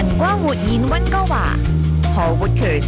光活現溫哥華，何活權。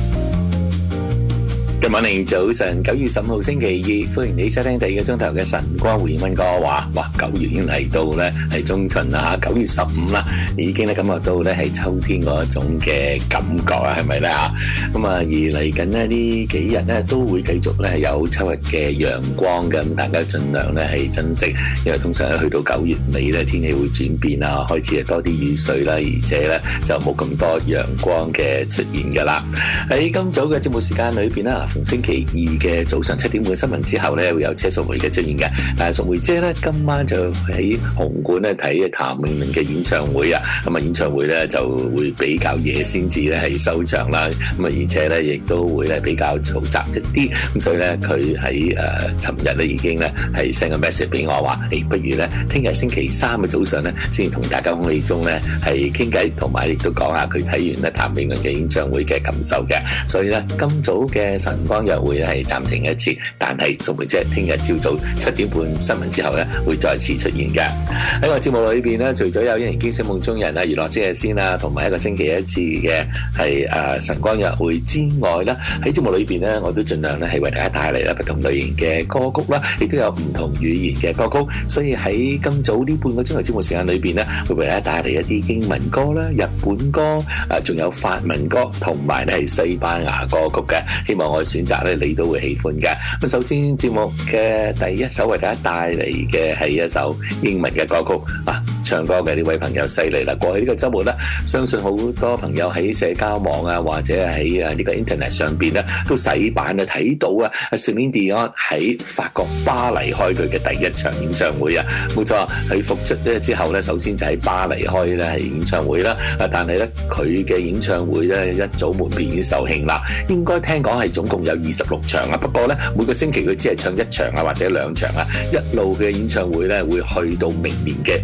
Good morning，早晨，9月15號星期二，歡迎你收聽第二個鐘頭嘅晨光回應溫哥華。哇，9月已經嚟到咧，係中旬啦，9月15啦，已經咧感覺到咧係秋天嗰一種嘅感覺啊，係咪咧吓？咁啊，而嚟緊呢幾日咧都會繼續咧有秋日嘅陽光嘅，咁大家盡量咧係珍惜，因為通常咧去到9月尾咧天氣會轉變啊，開始係多啲雨水啦，而且咧就冇咁多陽光嘅出現噶啦。喺今早嘅節目時間裏邊啦，逢星期二嘅早上7點半新聞之後咧，會有車淑梅嘅出現嘅。但係淑梅姐咧今晚就喺紅館咧睇譚詠麟嘅演唱會啊。咁啊演唱會咧就會比較夜先至咧係收場啦。咁啊而且咧亦都會咧比較嘈雜一啲。咁所以咧佢喺尋日咧已經咧係 send 個 message 俾我話，不如咧聽日星期三嘅早上咧先同大家空氣中咧係傾偈，同埋亦都講下佢睇完咧譚詠麟嘅演唱會嘅感受嘅。所以咧今早嘅晨光約會係暫停一次，但係淑梅姐聽日朝早7點半新聞之後咧會再次出現嘅。喺個節目裏邊咧，除咗有一人驚醒夢中人啊、娛樂之夜先啦，同埋一個星期一次嘅係晨光約會之外啦，喺節目裏邊咧，我都盡量咧係為大家帶嚟啦不同類型嘅歌曲啦，亦都有唔同語言嘅歌曲。所以喺今早呢半個鐘頭節目時間裏邊咧，會為大家帶嚟一啲英文歌啦、日本歌仲有法文歌，同埋咧係西班牙歌曲嘅。希望我嘅選擇咧，你都會喜歡嘅。咁首先節目嘅第一首為大家帶嚟嘅係一首英文嘅歌曲啊！唱歌嘅呢位朋友犀利啦！過去呢個週末咧，相信好多朋友喺社交網啊，或者喺呢個 internet 上邊咧，都洗版啊，睇到啊，Celine Dion 喺法國巴黎開佢嘅第一場演唱會啊！冇錯，佢復出咧之後咧，首先就喺巴黎開咧係演唱會啦。但係咧佢嘅演唱會咧一早門票已經售罄啦。應該聽講係總共有26場啊，不過咧每個星期佢只係唱1場啊或者2場啊，一路嘅演唱會咧會去到明年嘅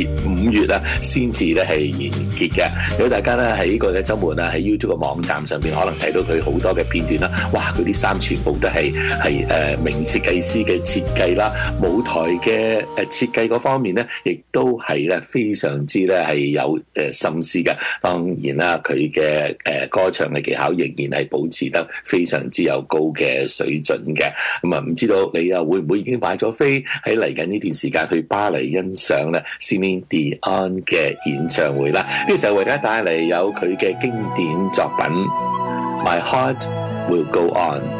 5月啊，先至咧係完結嘅。如果大家咧喺呢個嘅週末啊，喺 YouTube 嘅網站上邊可能睇到佢好多嘅片段啦，哇！佢啲衫全部都係名設計師嘅設計啦，舞台嘅設計嗰方面咧，亦都係咧非常之咧係有心思嘅。當然啦，佢嘅歌唱嘅技巧仍然係保持得非常之有高嘅水準嘅。咁啊，唔知道你又會唔會已經買咗飛喺嚟緊呢段時間去巴黎欣賞咧 Celine Dion 嘅演唱會啦？呢個時候為大家帶嚟有佢嘅經典作品《My Heart Will Go On》。